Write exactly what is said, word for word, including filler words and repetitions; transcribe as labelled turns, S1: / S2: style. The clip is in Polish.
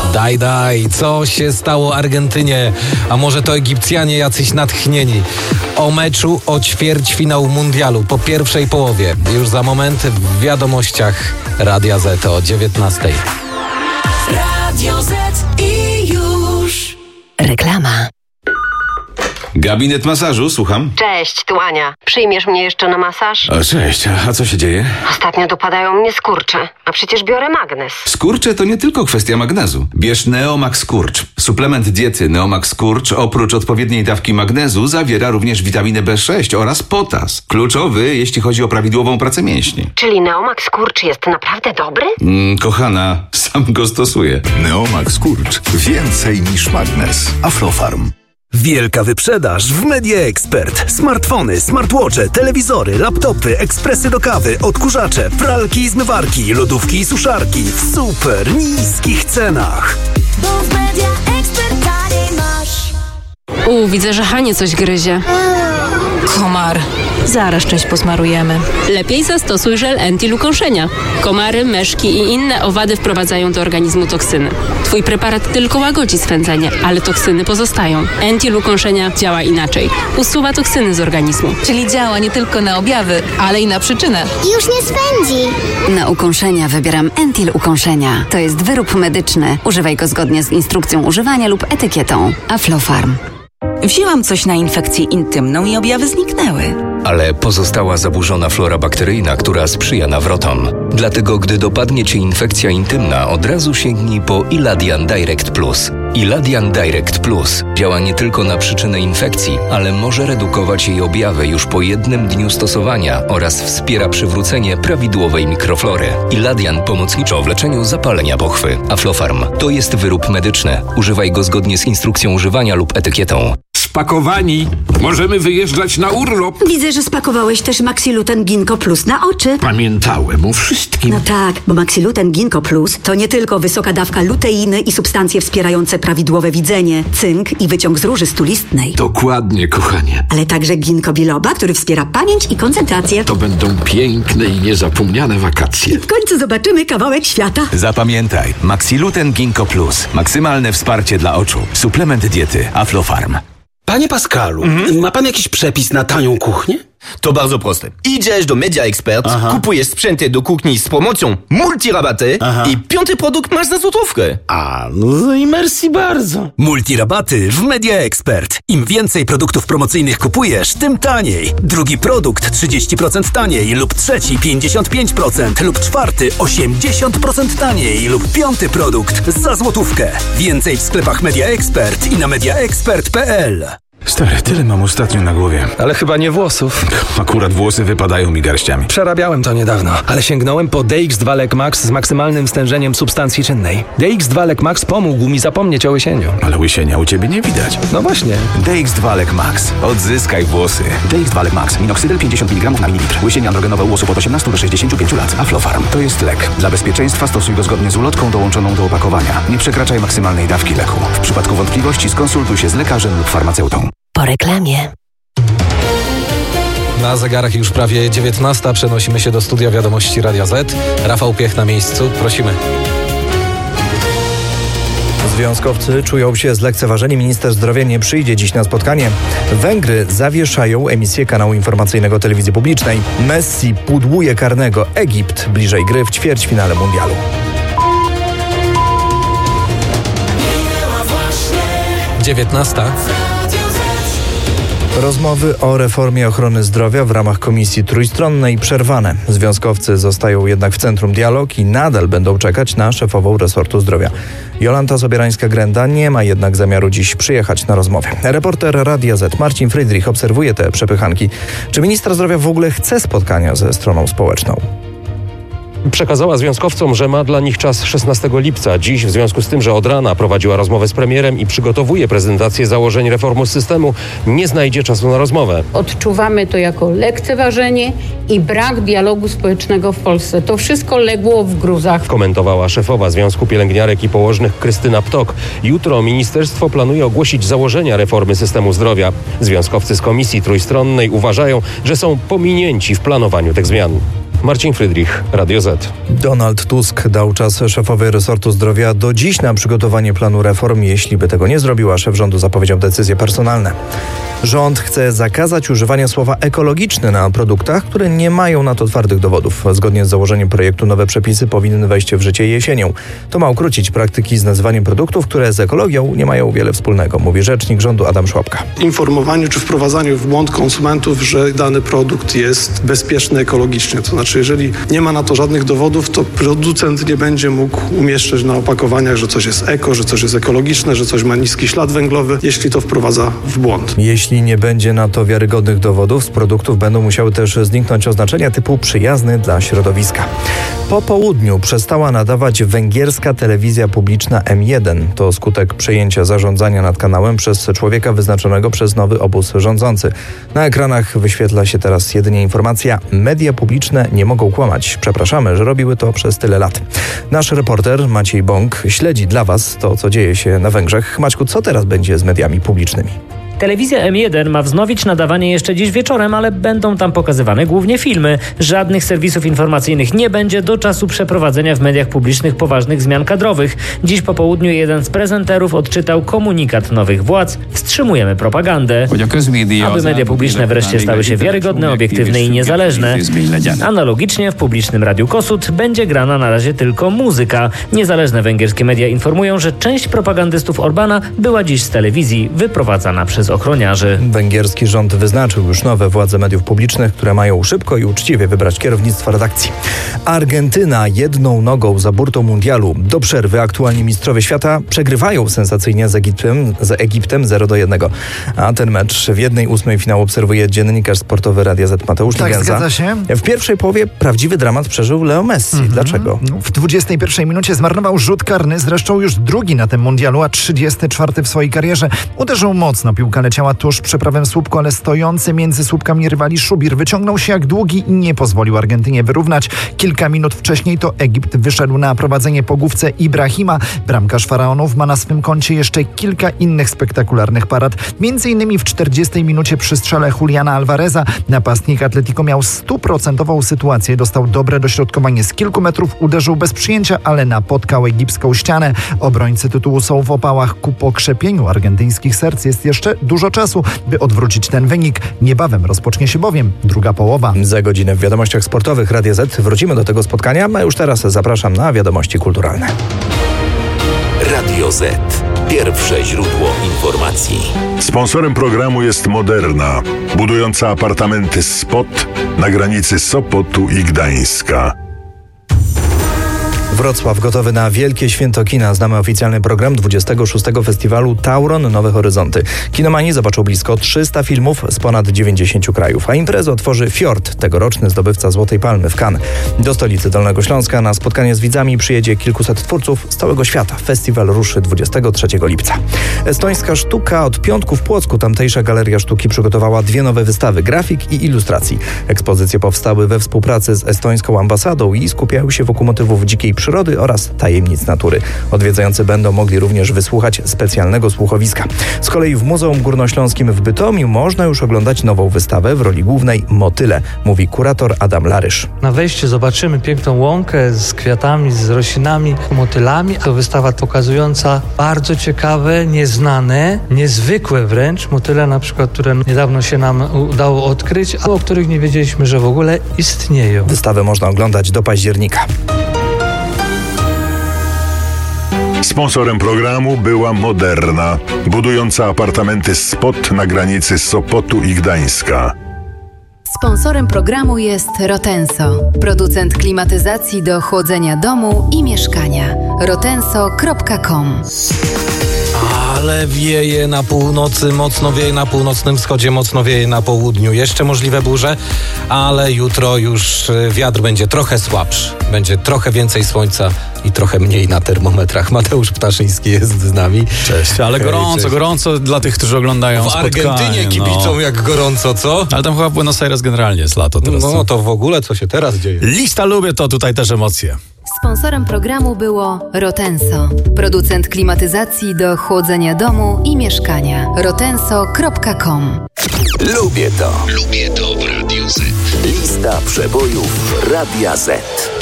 S1: Daj, daj, co się stało Argentynie? A może to Egipcjanie jacyś natchnieni? O meczu o ćwierćfinał mundialu po pierwszej połowie. Już za moment w wiadomościach Radia Z o dziewiętnastej.
S2: Radio Z i już.
S3: Reklama.
S4: Gabinet masażu, słucham.
S5: Cześć, tu Ania. Przyjmiesz mnie jeszcze na masaż?
S4: O, cześć, a co się dzieje?
S5: Ostatnio dopadają mnie skurcze, a przecież biorę magnes.
S4: Skurcze to nie tylko kwestia magnezu. Bierz Neomax Skurcz. Suplement diety Neomax Skurcz oprócz odpowiedniej dawki magnezu zawiera również witaminę B sześć oraz potas. Kluczowy, jeśli chodzi o prawidłową pracę mięśni.
S5: Czyli Neomax Skurcz jest naprawdę dobry?
S4: Mm, kochana, sam go stosuję.
S6: Neomax Skurcz. Więcej niż magnes. Aflofarm.
S7: Wielka wyprzedaż w Media Expert. Smartfony, smartwatche, telewizory, laptopy, ekspresy do kawy, odkurzacze, pralki i zmywarki, lodówki i suszarki w super niskich cenach.
S2: Bo w Media Expert taniej masz.
S8: U, widzę, że Hanie coś gryzie.
S3: Komar. Zaraz czymś posmarujemy.
S8: Lepiej zastosuj żel Entil ukąszenia. Komary, myszki i inne owady wprowadzają do organizmu toksyny. Twój preparat tylko łagodzi swędzenie, ale toksyny pozostają. Entil ukąszenia działa inaczej. Usuwa toksyny z organizmu.
S3: Czyli działa nie tylko na objawy, ale i na przyczynę.
S9: Już nie swędzi.
S10: Na ukąszenia wybieram Entil ukąszenia. To jest wyrób medyczny. Używaj go zgodnie z instrukcją używania lub etykietą. Aflofarm.
S3: Wzięłam coś na infekcję intymną i objawy zniknęły.
S11: Ale pozostała zaburzona flora bakteryjna, która sprzyja nawrotom. Dlatego, gdy dopadnie Cię infekcja intymna, od razu sięgnij po Iladian Direct Plus. Iladian Direct Plus działa nie tylko na przyczynę infekcji, ale może redukować jej objawy już po jednym dniu stosowania oraz wspiera przywrócenie prawidłowej mikroflory. Iladian pomocniczo w leczeniu zapalenia pochwy. Aflofarm to jest wyrób medyczny. Używaj go zgodnie z instrukcją używania lub etykietą.
S12: Spakowani. Możemy wyjeżdżać na urlop.
S13: Widzę, że spakowałeś też Maxiluten Ginkgo Plus na oczy.
S12: Pamiętałem o wszystkim.
S13: No tak, bo Maxiluten Ginkgo Plus to nie tylko wysoka dawka luteiny i substancje wspierające prawidłowe widzenie, cynk i wyciąg z róży stulistnej.
S12: Dokładnie, kochanie.
S13: Ale także ginkgo biloba, który wspiera pamięć i koncentrację.
S12: To będą piękne i niezapomniane wakacje.
S13: W końcu zobaczymy kawałek świata.
S14: Zapamiętaj, Maxiluten Ginkgo Plus. Maksymalne wsparcie dla oczu. Suplement diety Aflofarm.
S15: Panie Pascalu, mhm. ma pan jakiś przepis na tanią kuchnię?
S16: To bardzo proste. Idziesz do Media Expert, Aha. kupujesz sprzęty do kuchni z promocją multirabaty Aha. i piąty produkt masz za złotówkę.
S15: A, no i merci bardzo.
S7: Multirabaty w Media Expert. Im więcej produktów promocyjnych kupujesz, tym taniej. Drugi produkt trzydzieści procent taniej lub trzeci pięćdziesiąt pięć procent lub czwarty osiemdziesiąt procent taniej lub piąty produkt za złotówkę. Więcej w sklepach Media Expert i na mediaexpert kropka p l.
S4: Stary, tyle mam ostatnio na głowie.
S17: Ale chyba nie włosów.
S4: Akurat włosy wypadają mi garściami.
S17: Przerabiałem to niedawno, ale sięgnąłem po D X dwa Lec Max z maksymalnym stężeniem substancji czynnej. D X dwa Lec Max pomógł mi zapomnieć o łysieniu.
S4: Ale łysienia u ciebie nie widać.
S17: No właśnie.
S14: D X dwa Lec Max. Odzyskaj włosy. D X dwa Lec Max. Minoxydil pięćdziesiąt miligramów na mililitr. Łysienie androgenowe u osób od osiemnastu do sześćdziesięciu pięciu lat. Aflofarm. To jest lek. Dla bezpieczeństwa stosuj go zgodnie z ulotką dołączoną do opakowania. Nie przekraczaj maksymalnej dawki leku. W przypadku wątpliwości skonsultuj się z lekarzem lub farmaceutą.
S3: Po reklamie.
S1: Na zegarach już prawie dziewiętnasta. Przenosimy się do studia wiadomości Radia Z. Rafał Piech na miejscu. Prosimy.
S18: Związkowcy czują się zlekceważeni. Minister zdrowia nie przyjdzie dziś na spotkanie. Węgry zawieszają emisję kanału informacyjnego telewizji publicznej. Messi pudłuje karnego. Egipt bliżej gry w ćwierćfinale mundialu.
S1: dziewiętnasta.
S18: Rozmowy o reformie ochrony zdrowia w ramach Komisji Trójstronnej przerwane. Związkowcy zostają jednak w centrum dialog i nadal będą czekać na szefową resortu zdrowia. Jolanta Sobierańska-Grenda nie ma jednak zamiaru dziś przyjechać na rozmowę. Reporter Radia Z Marcin Friedrich obserwuje te przepychanki. Czy minister zdrowia w ogóle chce spotkania ze stroną społeczną?
S19: Przekazała związkowcom, że ma dla nich czas szesnastego lipca. Dziś w związku z tym, że od rana prowadziła rozmowę z premierem i przygotowuje prezentację założeń reformy systemu, nie znajdzie czasu na rozmowę.
S20: Odczuwamy to jako lekceważenie i brak dialogu społecznego w Polsce. To wszystko legło w gruzach.
S19: Komentowała szefowa Związku Pielęgniarek i Położnych Krystyna Ptok. Jutro ministerstwo planuje ogłosić założenia reformy systemu zdrowia. Związkowcy z Komisji Trójstronnej uważają, że są pominięci w planowaniu tych zmian. Marcin Friedrich, Radio Z.
S18: Donald Tusk dał czas szefowej resortu zdrowia do dziś na przygotowanie planu reform. Jeśli by tego nie zrobiła, szef rządu zapowiedział decyzje personalne. Rząd chce zakazać używania słowa ekologiczny na produktach, które nie mają na to twardych dowodów. Zgodnie z założeniem projektu nowe przepisy powinny wejść w życie jesienią. To ma ukrócić praktyki z nazywaniem produktów, które z ekologią nie mają wiele wspólnego, mówi rzecznik rządu Adam Szłapka.
S9: Informowaniu czy wprowadzaniu w błąd konsumentów, że dany produkt jest bezpieczny ekologicznie. To znaczy, jeżeli nie ma na to żadnych dowodów, to producent nie będzie mógł umieszczać na opakowaniach, że coś jest eko, że coś jest ekologiczne, że coś ma niski ślad węglowy, jeśli to wprowadza w błąd.
S18: Jeśli Jeśli nie będzie na to wiarygodnych dowodów, z produktów będą musiały też zniknąć oznaczenia typu przyjazny dla środowiska. Po południu przestała nadawać węgierska telewizja publiczna M jeden. To skutek przejęcia zarządzania nad kanałem przez człowieka wyznaczonego przez nowy obóz rządzący. Na ekranach wyświetla się teraz jedynie informacja: media publiczne nie mogą kłamać. Przepraszamy, że robiły to przez tyle lat. Nasz reporter Maciej Bąk śledzi dla Was to, co dzieje się na Węgrzech. Maćku, co teraz będzie z mediami publicznymi?
S21: Telewizja M jeden ma wznowić nadawanie jeszcze dziś wieczorem, ale będą tam pokazywane głównie filmy. Żadnych serwisów informacyjnych nie będzie do czasu przeprowadzenia w mediach publicznych poważnych zmian kadrowych. Dziś po południu jeden z prezenterów odczytał komunikat nowych władz: wstrzymujemy propagandę. Aby media publiczne wreszcie stały się wiarygodne, obiektywne i niezależne. Analogicznie w publicznym Radiu Kossuth będzie grana na razie tylko muzyka. Niezależne węgierskie media informują, że część propagandystów Orbana była dziś z telewizji wyprowadzana przez ochroniarzy.
S18: Węgierski rząd wyznaczył już nowe władze mediów publicznych, które mają szybko i uczciwie wybrać kierownictwo redakcji. Argentyna jedną nogą za burtą mundialu. Do przerwy aktualni mistrzowie świata przegrywają sensacyjnie z Egiptem, z Egiptem zero do jednego. A ten mecz w jednej ósmej finału obserwuje dziennikarz sportowy Radia Z Mateusz
S22: Tak,
S18: Ligenza.
S22: zgadza się.
S18: W pierwszej połowie prawdziwy dramat przeżył Leo Messi. Mhm. Dlaczego?
S22: W dwudziestej pierwszej minucie zmarnował rzut karny, zresztą już drugi na tym mundialu, a trzydziesty czwarty w swojej karierze. Uderzył mocno, piłka leciała tuż przy prawym słupku, ale stojący między słupkami rywali Szubir wyciągnął się jak długi i nie pozwolił Argentynie wyrównać. Kilka minut wcześniej to Egipt wyszedł na prowadzenie po główce Ibrahima. Bramkarz Faraonów ma na swym koncie jeszcze kilka innych spektakularnych parad. Między innymi w czterdziestej minucie przy strzale Juliana Alvareza napastnik Atletico miał stuprocentową sytuację. Dostał dobre dośrodkowanie z kilku metrów, uderzył bez przyjęcia, ale napotkał egipską ścianę. Obrońcy tytułu są w opałach. Ku pokrzepieniu argentyńskich serc jest jeszcze dużo czasu, by odwrócić ten wynik. Niebawem rozpocznie się bowiem druga połowa.
S18: Za godzinę w Wiadomościach Sportowych Radia Z wrócimy do tego spotkania, a już teraz zapraszam na Wiadomości Kulturalne.
S23: Radio Z. Pierwsze źródło informacji.
S6: Sponsorem programu jest Moderna, budująca apartamenty Spot na granicy Sopotu i Gdańska.
S18: Wrocław gotowy na wielkie święto kina. Znamy oficjalny program dwudziestego szóstego Festiwalu Tauron Nowe Horyzonty. Kinomani zobaczą blisko trzysta filmów z ponad dziewięćdziesięciu krajów, a imprezę otworzy Fjord, tegoroczny zdobywca Złotej Palmy w Cannes. Do stolicy Dolnego Śląska na spotkanie z widzami przyjedzie kilkuset twórców z całego świata. Festiwal ruszy dwudziestego trzeciego lipca. Estońska sztuka od piątku w Płocku. Tamtejsza Galeria Sztuki przygotowała dwie nowe wystawy: grafik i ilustracji. Ekspozycje powstały we współpracy z estońską ambasadą i skupiały się wokół motywów dzikiej przyrody oraz tajemnic natury. Odwiedzający będą mogli również wysłuchać specjalnego słuchowiska. Z kolei w Muzeum Górnośląskim w Bytomiu można już oglądać nową wystawę w roli głównej Motyle, mówi kurator Adam Larysz.
S24: Na wejściu zobaczymy piękną łąkę z kwiatami, z roślinami, motylami. To wystawa pokazująca bardzo ciekawe, nieznane, niezwykłe wręcz motyle, na przykład, które niedawno się nam udało odkryć, a o których nie wiedzieliśmy, że w ogóle istnieją.
S18: Wystawę można oglądać do października.
S6: Sponsorem programu była Moderna, budująca apartamenty Spot na granicy Sopotu i Gdańska.
S25: Sponsorem programu jest Rotenso, producent klimatyzacji do chłodzenia domu i mieszkania. rotenso kropka com.
S1: Ale wieje na północy, mocno wieje na północnym wschodzie, mocno wieje na południu. Jeszcze możliwe burze, ale jutro już wiatr będzie trochę słabszy. Będzie trochę więcej słońca i trochę mniej na termometrach. Mateusz Ptaszyński jest z nami.
S26: Cześć, ale gorąco, Cześć. gorąco dla tych, którzy oglądają
S1: w
S26: spotkanie.
S1: W Argentynie kibicą no. jak gorąco, co?
S26: Ale tam chyba w Buenos Aires generalnie jest lato teraz.
S1: No
S26: co?
S1: to w ogóle co się teraz dzieje?
S26: Lista lubię, to tutaj też emocje.
S25: Sponsorem programu było Rotenso, producent klimatyzacji do chłodzenia domu i mieszkania. rotenso kropka com.
S23: Lubię to. Lubię to w Radiu Z. Lista przebojów Radia Z.